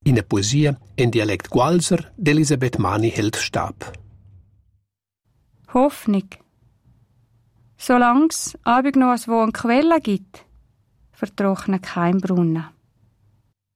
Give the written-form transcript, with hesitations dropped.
In der Poesia in Dialekt Gualser d'Elisabeth Mani hält Stab. Hoffnung. Solange es abend noch eine Quelle gibt, vertrocknet kein Brunnen.